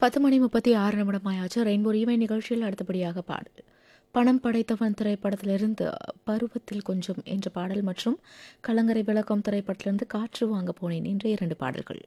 10:36 ஆயாச்சு. ரெயின்போ ரீவை நிகழ்ச்சியில் அடுத்தபடியாக பாடல். பணம் படைத்தவன் திரைப்படத்திலிருந்து பருவத்தில் கொஞ்சம் என்ற பாடல் மற்றும் கலங்கரை விளக்கம் திரைப்படத்திலிருந்து காற்று வாங்க போனேன் என்ற 2 பாடல்கள்.